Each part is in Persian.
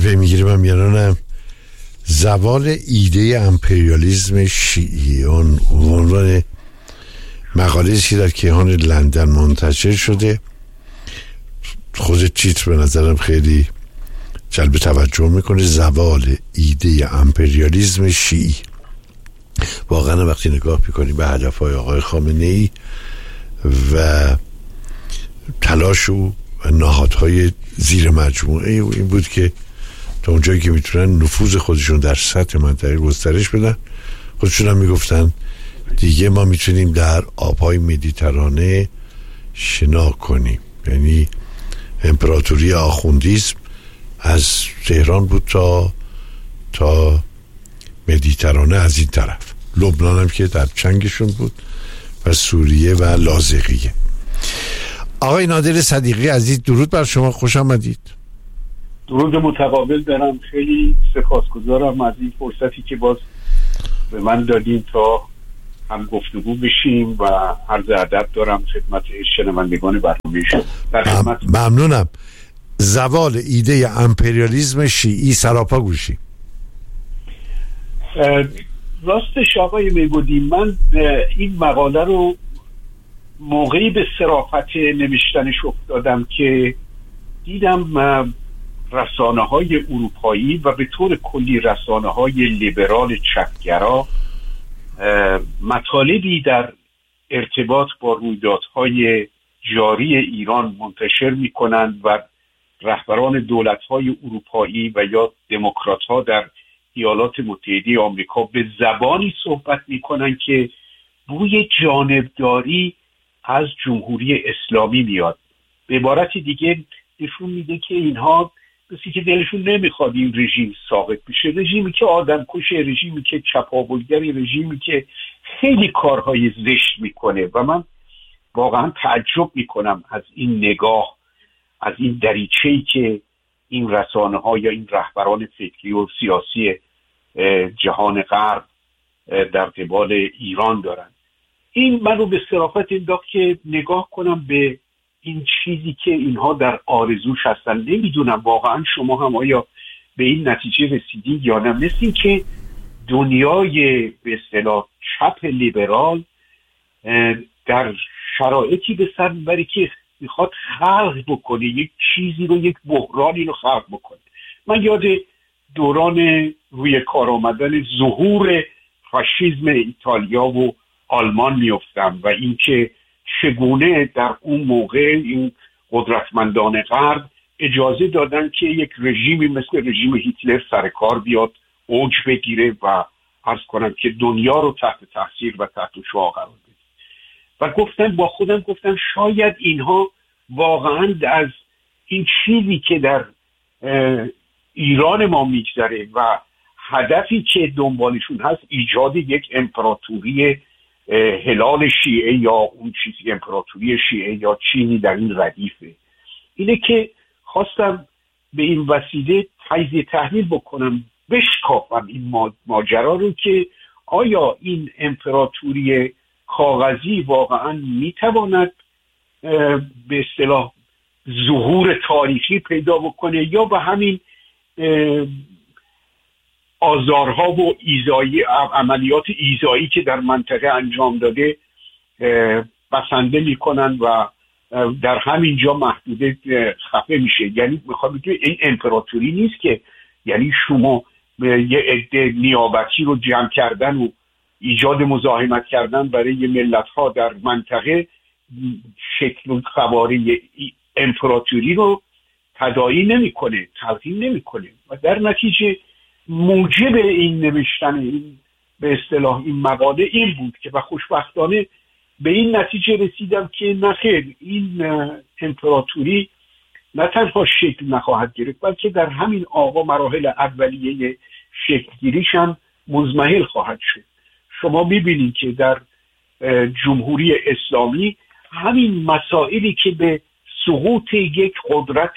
پی میگیریم هم یعنی زوال ایده امپریالیزم شیعی اون عنوان مقاله که در کیهان لندن منتشر شده. خود تیتر به نظرم خیلی جلب توجه میکنه، زوال ایده امپریالیزم شیعی. واقعا وقتی نگاه میکنیم به هدفهای آقای خامنه ای و تلاش او و نهادهای زیر مجموعه او این بود که تا اونجایی که میتونن نفوذ خودشون در سطح منطقه گسترش بدن. خودشون هم میگفتن دیگه ما میتونیم در آبهای مدیترانه شنا کنیم، یعنی امپراتوری آخوندیسم از تهران بود تا مدیترانه از این طرف، لبنان هم که در چنگشون بود و سوریه و لاذقیه. آقای نادر صدیقی عزیز، درود بر شما، خوش آمدید. درود متقابل دارم، خیلی سپاسگزارم از این فرصتی که باز به من دادین تا هم گفتگو بشیم و عرض ادب دارم خدمت شنوندگان برنامه شما. ممنونم. زوال ایده امپریالیسم شیعی سراپا گوشی. راستش آقای میگودی، من این مقاله رو موقعی به صرافت نوشتنش افتادم که دیدم رسانه‌های اروپایی و به طور کلی رسانه‌های لیبرال چپگرا مطالبی در ارتباط با رویدادهای جاری ایران منتشر می‌کنند و رهبران دولت‌های اروپایی و یا دموکرات‌ها در ایالات متحده آمریکا به زبانی صحبت می‌کنند که بوی جانبداری از جمهوری اسلامی میاد. به عبارت دیگه نشون میده که اینها کسی که دلشون نمیخواد این رژیم ساقط بشه، رژیمی که آدم کشه، رژیمی که چپاولگری، رژیمی که خیلی کارهای زشت میکنه. و من واقعا تعجب میکنم از این نگاه، از این دریچه‌ای که این رسانه‌ها یا این رهبران فکری و سیاسی جهان غرب در قبال ایران دارن. این من رو به صرافت انداخت که نگاه کنم به این چیزی که اینها در آرزوش هستن. نمیدونم واقعا شما هم آیا به این نتیجه رسیدید یا نه، مثل این که دنیای به اصطلاح چپ لیبرال در شرایطی به سر میبره که میخواد خلق بکنه یک چیزی رو، یک بحرانی رو خلق بکنه. من یاد دوران روی کار آمدن ظهور فاشیسم ایتالیا و آلمان میفتم و اینکه چگونه در اون موقع این قدرتمندان غرب اجازه دادن که یک رژیمی مثل رژیم هیتلر سر کار بیاد، اوج بگیره و عرض کنم که دنیا رو تحت تاثیر و تحت شعاع قرار بده. و با خودم گفتم شاید اینها واقعا از این چیزی که در ایران ما میگذره و هدفی که دنبالشون هست ایجاد یک امپراتوری هلال شیعه یا اون چیزی امپراتوری شیعه یا چینی در این ردیفه، اینه که خواستم به این وسیله تجزیه تحلیل بکنم، بشکافم این ماجرا رو که آیا این امپراتوری کاغذی واقعا میتواند به اصطلاح ظهور تاریخی پیدا بکنه یا به همین آزارها و ایذایی، عملیات ایذایی که در منطقه انجام داده بسنده میکنن و در همین جا محدوده خفه میشه. یعنی میخوام بگم این امپراتوری نیست که یعنی شما یه عده نیابتی رو جمع کردن و ایجاد مزاحمت کردن برای ملت‌ها در منطقه شکل و قواره امپراتوری رو تداعی نمیکنه، تلقین نمیکنه و در نتیجه موجب این نوشتن این به اصطلاح این مقاله این بود که و خوشبختانه به این نتیجه رسیدم که نخیر، این امپراتوری نه تنها شکل نخواهد گرفت بلکه در همین مراحل اولیه شکل گیریش هم مزمحل خواهد شد. شما میبینید که در جمهوری اسلامی همین مسائلی که به سقوط یک قدرت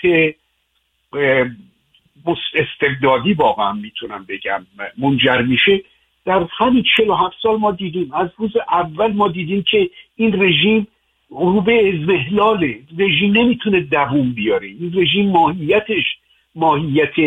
استبدادی واقعا میتونم بگم منجر میشه، در همین 47 سال ما دیدیم. از روز اول ما دیدیم که این رژیم رو به ازمهلاله، رژیم نمیتونه دووم بیاره، این رژیم ماهیت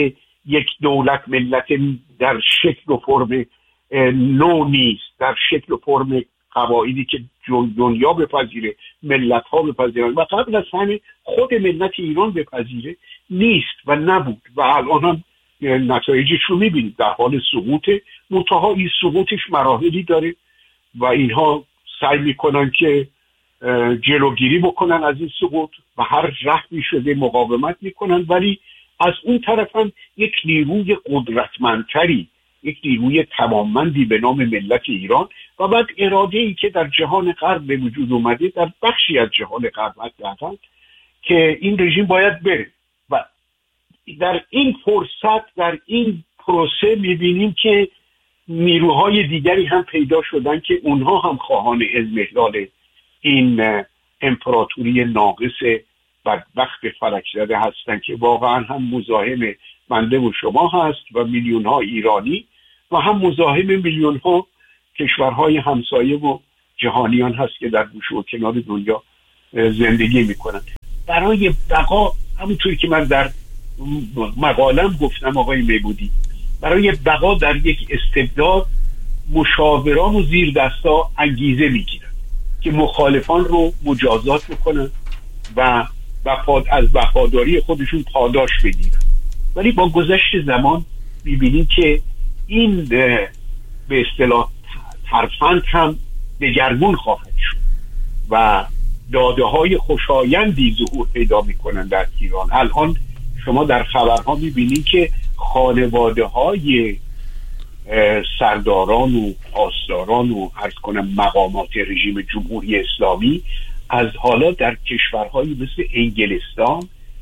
یک دولت ملت در شکل و فرم نو نیست، در شکل و فرم قواعدی که دنیا بپذیره، ملت ها بپذیرن و قبل از همه خود ملت ایران بپذیره نیست و نبود و الان هم نتایجش رو میبینید، در حال سقوطه. منتها این سقوطش مراحلی داره و اینها سعی میکنن که جلوگیری بکنن از این سقوط و هر رحمی شده مقاومت میکنن، ولی از اون طرف هم یک نیروی قدرتمندتری، یک نیروی تماممندی به نام ملت ایران و بعد اراده‌ای که در جهان غرب به وجود اومده، در بخشی از جهان غرب حداقل، که این رژیم باید بره. و در این فرصت، در این پروسه میبینیم که نیروهای دیگری هم پیدا شدن که اونها هم خواهان اضمحلال این امپراتوری ناقص بدبخت فلک زده هستن که واقعا هم مزاحم بنده و شما هست و میلیون ها ایرانی و هم مزاحم میلیون ها کشورهای همسایه و جهانیان هست که در گوشه و کنار دنیا زندگی میکنن. برای بقا، همونطوری که من در مقالم گفتم آقای میبودی، برای بقا در یک استبداد مشاوران و زیر دستا انگیزه میگیرن که مخالفان رو مجازات بکنن و از وفاداری خودشون پاداش بگیرن. ولی با گذشت زمان میبینیم که این به اصطلاح ترفند هم دگرگون خواهد شد و داده های خوشایندی ظهور پیدا میکنن در ایران. الان شما در خبرها میبینید که خانواده های سرداران و پاسداران و عرض کنم مقامات رژیم جمهوری اسلامی از حالا در کشورهایی مثل انگلستان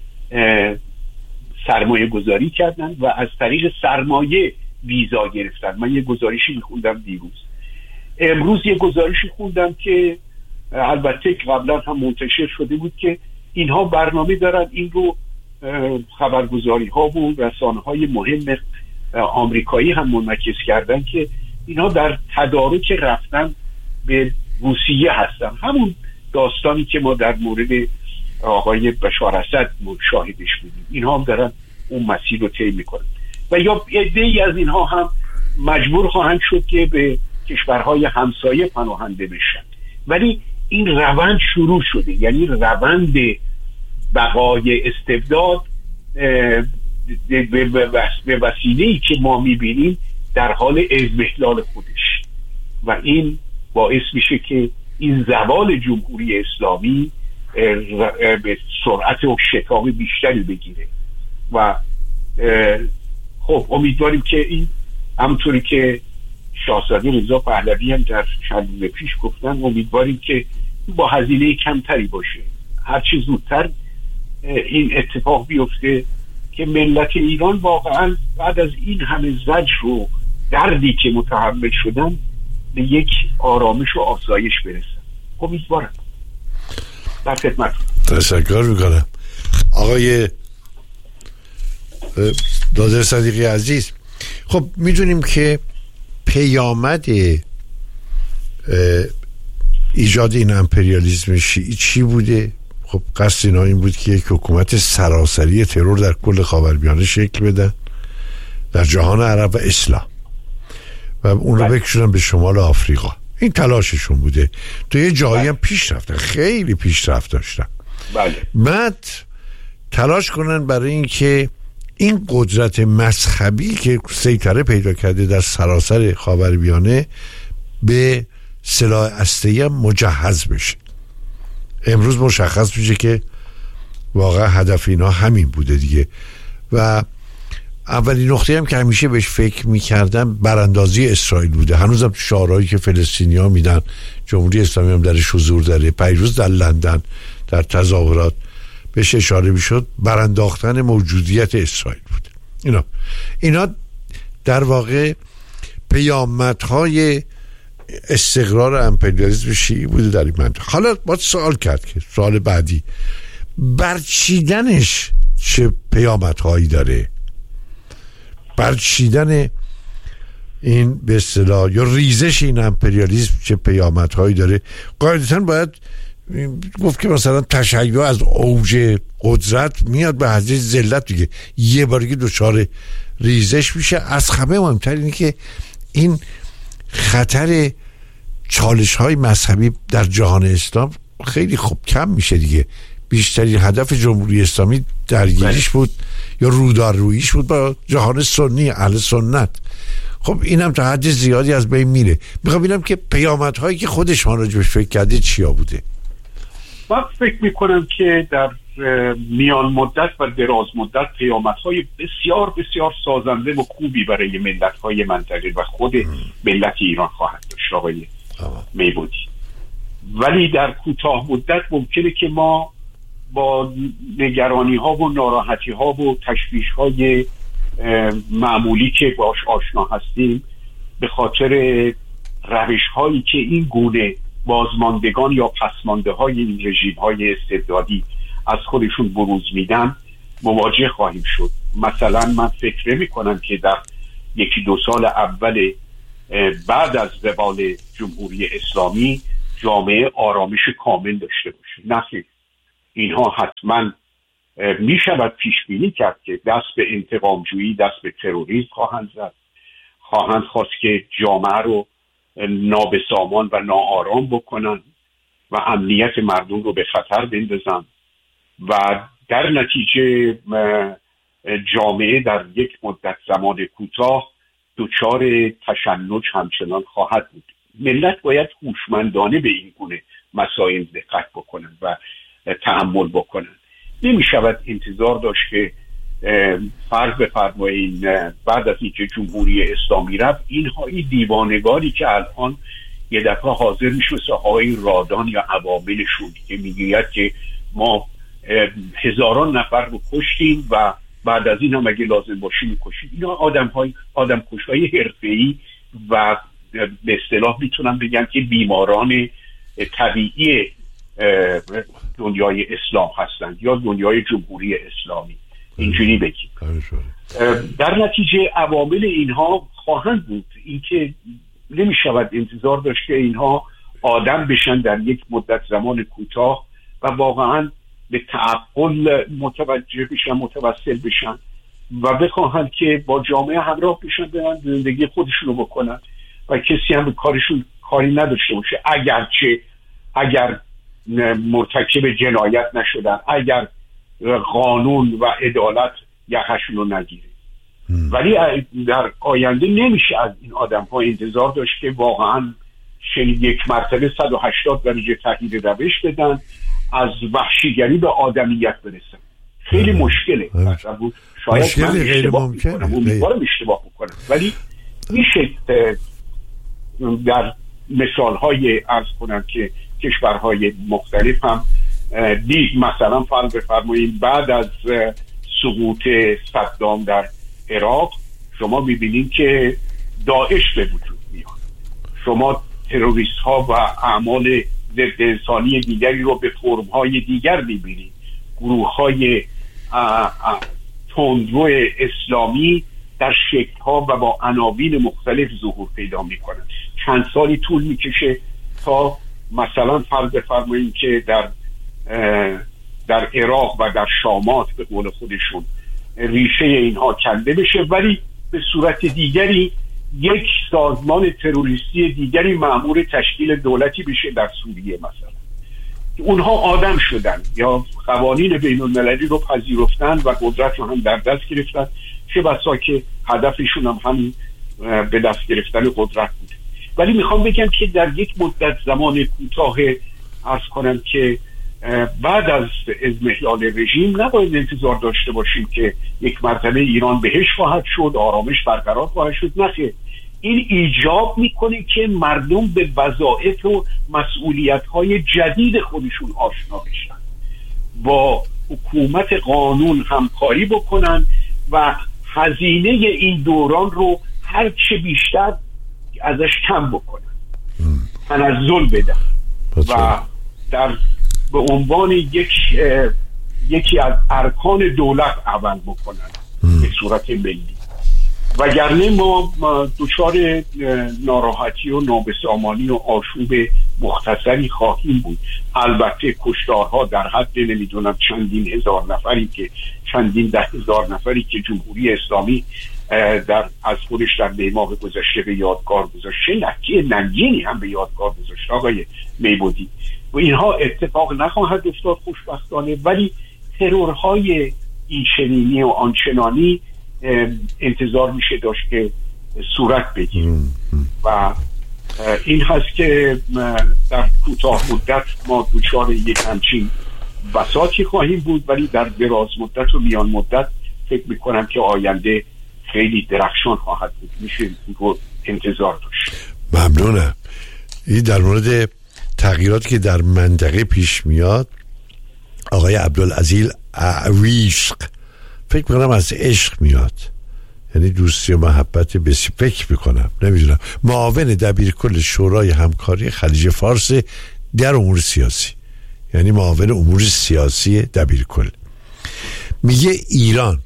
سرمایه گذاری کردن و از طریق سرمایه ویزا گرفتن. من یه گزارشی میخوندم دیروز، امروز یه گزارشی خوندم که البته قبلا هم منتشر شده بود که اینها برنامه دارن این رو خبرگزاری ها و رسانه های مهم آمریکایی هم منعکس کردن که اینها در تدارک رفتن به روسیه هستن. همون داستانی که ما در مورد آقای بشار اسد شاهدش بودیم، اینها هم دارن اون مسیر رو طی میکنن و یا عده‌ای از اینها هم مجبور خواهند شد که به کشورهای همسایه پناهنده بشن. ولی این روند شروع شده، یعنی روند بقای استبداد به وسیله‌ای که ما میبینیم در حال اضمحلال خودش و این باعث میشه که این زوال جمهوری اسلامی به سرعت و شتاب بیشتری بگیره و خب امیدواریم که این همونطوری که شاهزاده رضا پهلوی هم در چند روز پیش گفتن، امیدواریم که با هزینه کمتری باشه، هرچی زودتر این اتفاق بیفته که ملت ایران واقعا بعد از این همه زجر و دردی که متحمل شدن به یک آرامش و آسایش برسن. امیدوارم. در خدمت. تشکر میکنم آقای دادر صدیقی عزیز. خب میدونیم که پیامد ایجاد این امپریالیسم شیعی چی بوده؟ خب قصد اینا این بود که یک حکومت سراسری ترور در کل خاورمیانه شکل بدن در جهان عرب و اسلام و اون رو بکشونن به شمال آفریقا. این تلاششون بوده. تو یه جایی هم پیش رفتن، خیلی پیشرفت داشتن. بعد تلاش کنن برای این که این قدرت مذهبی که سیطره پیدا کرده در سراسر خاورمیانه به سلاح هسته‌ای هم مجهز بشه. امروز مشخص میشه که واقعا هدف اینا همین بوده دیگه و اولین نقطه هم که همیشه بهش فکر میکردم براندازی اسرائیل بوده. هنوزم شعارهایی که فلسطینی ها میدن، جمهوری اسلامی هم درش حضور داره، پیروز در لندن در تظاهرات بهش اشاره میشد، برانداختن موجودیت اسرائیل بوده. اینا در واقع پیامدهای استقرار امپریالیسم شیعی بوده در این منطقه. حالا باید سوال کرد که سوال بعدی، برچیدنش چه پیامدهایی داره؟ برچیدن این به اصطلاح یا ریزش این امپریالیسم چه پیامدهایی داره؟ قاعدتاً باید گفت که مثلا تشیع از اوج قدرت میاد به حضرت ذلت دیگه، یه بارگی دچار ریزش میشه. از همه مهمتر اینه که این خطر چالش های مذهبی در جهان اسلام خیلی خوب کم میشه دیگه. بیشترین هدف جمهوری اسلامی درگیریش بود یا رودارروییش بود با جهان سنی اهل سنت. خب اینم تا حد زیادی از بین میره. میخوام ببینم که پیامدهایی که خودشان راجبش فکر کرده چیا بوده. من فکر میکنم که در میان مدت و دراز مدت پیامدهای بسیار بسیار سازنده و خوبی برای ملت‌های منطقه و خود ملت ایران خواهد داشت آقای میبودی. ولی در کوتاه مدت ممکنه که ما با نگرانی ها و ناراحتی ها و تشویش های معمولی که باش آشنا هستیم به خاطر روش هایی که این گونه بازماندگان یا پسمانده های این رژیم های استبدادی از خودشون بروز میدن مواجه خواهیم شد. مثلا من فکر نمی کنم که در 1-2 سال اول بعد از زوال جمهوری اسلامی جامعه آرامش کامل داشته باشه. نه، اینها حتما می شود پیش بینی کرد که دست به انتقامجویی، دست به تروریسم خواهند زد، خواهند خواست که جامعه رو نابسامان و ناآرام بکنن و امنیت مردم رو به خطر بندازن و در نتیجه جامعه در یک مدت زمان کوتاه دچار تشنج همچنان خواهد بود. ملت باید هوشمندانه به این گونه مسائل دقت بکنن و تأمل بکنن. نمی شود انتظار داشت که فرض بفرمایید بعد از اینکه جمهوری اسلامی رفت اینها این دیوانگانی که الان یه دفعه حاضر میشه مثل های رادان یا عواملشون که میگوید که ما 1000 نفر رو کشتیم و بعد از این هم اگه لازم باشه میکشیم. اینا آدم کشهای حرفه‌ای و به اصطلاح میتونم بگم که بیماران طبیعی دنیای اسلام هستند یا دنیای جمهوری اسلامی، اینجوری بگیم. در نتیجه عوامل اینها خواهند بود. اینکه نمی شود انتظار داشت که اینها آدم بشن در یک مدت زمان کوتاه و واقعا به تعقل متوجه بشن، متوسل بشن و بخواهند که با جامعه همراه بشن، برن زندگی خودشونو بکنن و کسی هم به کارشون کاری نداشته باشه، اگر مرتکب جنایت نشدن، اگر قانون و عدالت یخشون رو نگیره. ولی در آینده نمیشه از این آدم ها انتظار داشت که واقعا یک مرتبه 180 درجه تغییر روش بدن، از وحشیگری به آدمیت برسن. خیلی مشکله. شاید من اشتباه میکنم، امیدوارم اشتباه بکنم، ولی میشه در مثال های عرض کنم که کشورهای مختلف هم دید. مثلا فرض بفرمایید بعد از سقوط صدام در عراق شما میبینید که داعش به وجود میاد، شما تروریست ها و اعمال ضد انسانی دیگری رو به فرم های دیگر میبینید، گروه های تندرو اسلامی در شکل ها و با عناوین مختلف ظهور پیدا میکنند. چند سالی طول میکشه تا مثلا فرض بفرمایید که در عراق و در شامات به قول خودشون ریشه اینها کنده بشه، ولی به صورت دیگری یک سازمان تروریستی دیگری مأمور تشکیل دولتی بشه در سوریه مثلا. اونها آدم شدن یا قوانین بین المللی رو پذیرفتن و قدرت رو هم در دست گرفتن، چه بسا که هدفشون هم همین به دست گرفتن قدرت بود. ولی میخوام بگم که در یک مدت زمان کوتاه عرض کنم که بعد از اضمحلال رژیم نباید انتظار داشته باشیم که یک مرتبه ایران بهش خواهد شد، آرامش برقرار خواهد شد. نخیر، این ایجاب میکنه که مردم به وظایف و مسئولیت‌های جدید خودشون آشنا بشن، با حکومت قانون همکاری بکنن و هزینه این دوران رو هر چه بیشتر ازش کم بکنن، تنزل بدن و به عنوان یکی از ارکان دولت عمل بکنن به صورت ملی. وگرنه ما دچار ناراحتی و نابسامانی و آشوب مختصری خواهیم بود. البته کشتارها در حد نمیدونم چندین هزار نفری که چندین 10,000 نفری که جمهوری اسلامی از خودش در ماه گذشته به یادگار گذاشت، نکته ننگینی هم به یادگار گذاشت آقای میبودی و اینها اتفاق نخواهد افتاد خوشبختانه، ولی ترورهای این چنینی و آنچنانی انتظار میشه داشت که صورت بگیره و این هست که در کوتاه مدت ما دچار یک همچین بساطی خواهیم بود، ولی در دراز مدت و میان مدت فکر میکنم که آینده خیلی درخشان خواهد بود. میشه انتظار داشت. ممنونم. این در مورد تغییراتی که در منطقه پیش میاد آقای عبدالعزیز عویشق فکر میکنم از عشق میاد، یعنی دوستی و محبت بسی، فکر میکنم نمیدونم، معاون دبیرکل شورای همکاری خلیج فارس در امور سیاسی، یعنی معاون امور سیاسی دبیرکل، میگه ایران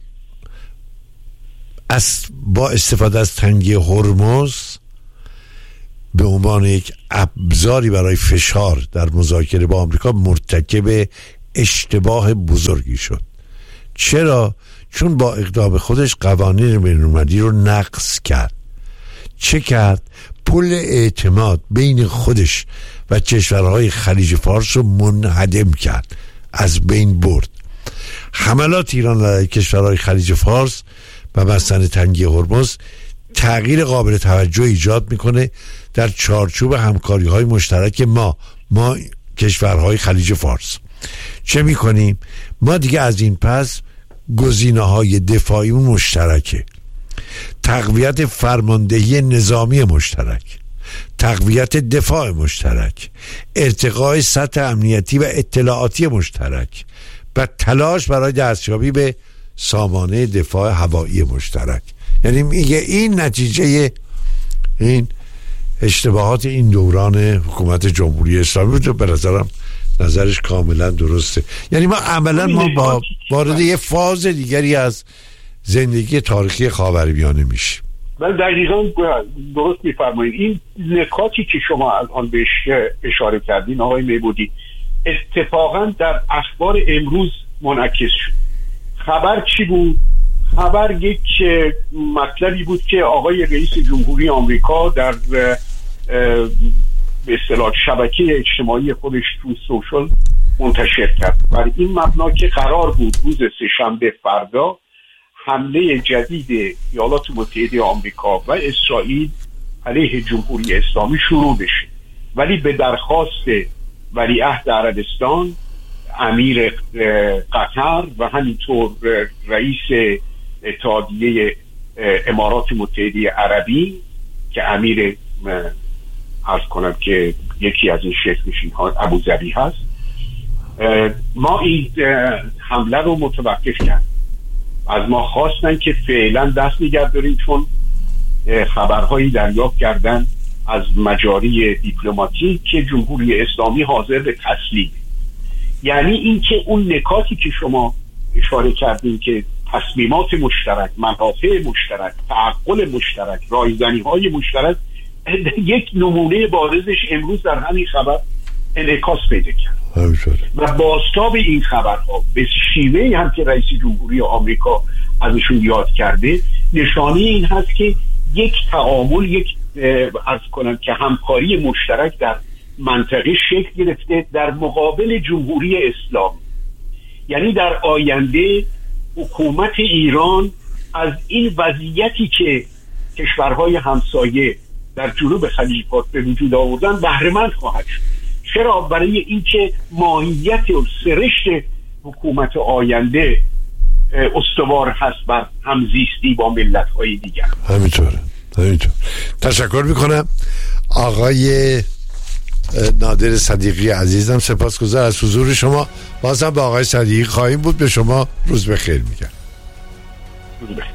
با استفاده از تنگی هرمز به عنوان یک ابزاری برای فشار در مذاکره با آمریکا مرتکب اشتباه بزرگی شد. چرا؟ چون با اقدام خودش قوانین بین‌المللی رو نقض کرد. چه کرد؟ پل اعتماد بین خودش و کشورهای خلیج فارس رو منهدم کرد، از بین برد. حملات ایران علیه کشورهای خلیج فارس و مسئله تنگی هرمز تغییر قابل توجه ایجاد میکنه در چارچوب همکاری‌های مشترک ما کشورهای خلیج فارس. چه میکنیم؟ ما دیگه از این پس گزینه‌های دفاعی مشترکه، تقویت فرماندهی نظامی مشترک، تقویت دفاع مشترک، ارتقای سطح امنیتی و اطلاعاتی مشترک و تلاش برای دستیابی به سامانه دفاع هوایی مشترک. یعنی میگه این نتیجه این اشتباهات این دوران حکومت جمهوری اسلامی بود و به نظرش کاملا درسته. یعنی ما عملا با وارد یه فاز دیگری از زندگی تاریخی خاورمیانه میشیم. من دقیقاً درست میفرمایید. این نکاتی که شما الان بهش اشاره کردین آقای میبودی اتفاقا در اخبار امروز منعکس شد. خبر چی بود؟ خبر یک مطلبی بود که آقای رئیس جمهوری آمریکا در به اصطلاح شبکه اجتماعی خودش تو سوشال منتشر کرد. بر این مبنا که قرار بود روز سه‌شنبه فردا حمله جدید ایالات متحده آمریکا و اسرائیل علیه جمهوری اسلامی شروع بشه، ولی به درخواست ولیعهد عربستان، امیر قطر و همینطور رئیس اتحادیه امارات متحده عربی که امیر عرض کنم که یکی از این شیخ‌نشین ها ابوظبی هست، ما این حمله رو متوقف کرد. از ما خواستن که فعلا دست نگه داریم، چون خبرهایی دریافت کردن از مجاری دیپلماتیک که جمهوری اسلامی حاضر به تسلیم. یعنی این که اون نکاتی که شما اشاره کردین که تصمیمات مشترک، منافع مشترک، تعقل مشترک، رایزنی‌های مشترک، یک نمونه بارزش امروز در همین خبر انعکاس پیدا کرد. و بازتاب این خبرها به شیوهی هم که رئیس جمهوری آمریکا ازشون یاد کرده نشانه این هست که یک تعامل، یک عرض کنم که همکاری مشترک در منطقه شکل گرفته در مقابل جمهوری اسلامی. یعنی در آینده حکومت ایران از این وضعیتی که کشورهای همسایه در جنوب خلیج فارس به وجود آوردن بهره مند خواهد شد. چرا؟ برای اینکه ماهیت و سرشت حکومت آینده استوار هست بر همزیستی با ملت‌های دیگر. همینطوره. تشکر میکنم آقای نادر صدیقی عزیزم، سپاسگزار از حضور شما. بازم با آقای صدیقی خواهیم بود. به شما روز بخیر میگم. روز بخیر.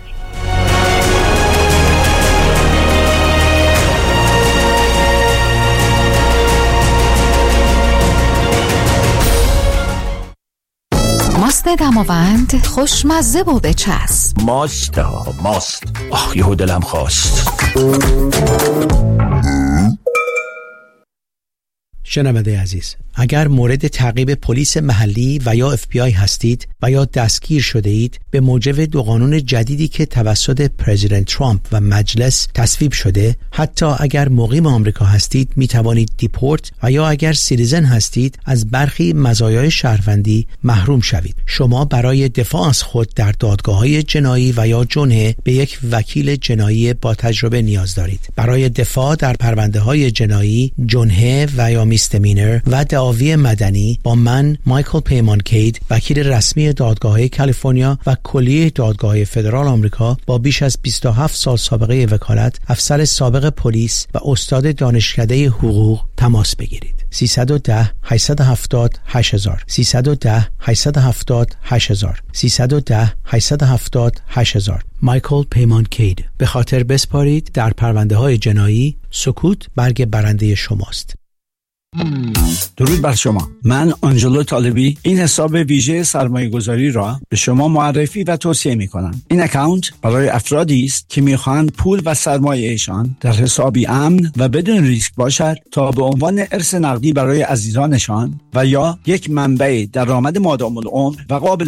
ماست دماوند، خوشمزه و بچسب. ماست ها ماست. آخ یهو دلم خواست. شنونده عزیز، اگر مورد تعقیب پلیس محلی و یا FBI هستید و یا دستگیر شده اید، به موجب دو قانون جدیدی که توسط پرزیدنت ترامپ و مجلس تصویب شده، حتی اگر مقیم آمریکا هستید می توانید دیپورت و یا اگر سیتیزن هستید از برخی مزایای شهروندی محروم شوید. شما برای دفاع از خود در دادگاه‌های جنایی و یا جنحه به یک وکیل جنایی با تجربه نیاز دارید. برای دفاع در پرونده‌های جنایی، جنحه و یا میستمینر و دعاوی مدنی با من مایکل پیمانکید، وکیل رسمی دادگاه‌های کالیفرنیا و کلیه دادگاه‌های فدرال آمریکا با بیش از 27 سال سابقه وکالت، افسر سابق پلیس و استاد دانشکده حقوق تماس بگیرید. 310 870 8000 310 870 8000 310 870 8000 مایکل پیمانکید. به خاطر بسپارید در پرونده‌های جنایی، سکوت برگ برنده شماست. درود بر شما. من آنجلو طالبی این حساب ویژه سرمایه گذاری را به شما معرفی و توصیه می کنم. این اکانت برای افرادی است که می خواهند پول و سرمایه‌شان در حسابی امن و بدون ریسک باشد تا به عنوان ارث نقدی برای عزیزانشان و یا یک منبع درآمد مادام العمر و قابل